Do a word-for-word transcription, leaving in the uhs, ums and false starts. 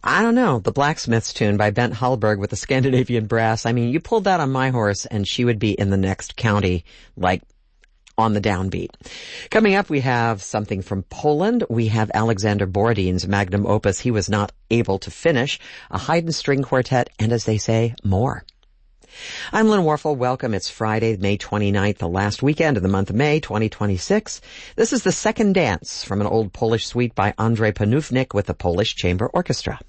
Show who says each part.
Speaker 1: I don't know, the Blacksmith's Tune by Bent Hallberg with the Scandinavian Brass. I mean, you pulled that on my horse and she would be in the next county, like on the downbeat. Coming up, we have something from Poland. We have Alexander Borodin's magnum opus, He Was Not Able to Finish, a Haydn string quartet, and as they say, more. I'm Lynn Warfel. Welcome. It's Friday, May twenty-ninth, the last weekend of the month of May, twenty twenty-six. This is the second dance from an old Polish suite by Andrzej Panównik with the Polish Chamber Orchestra.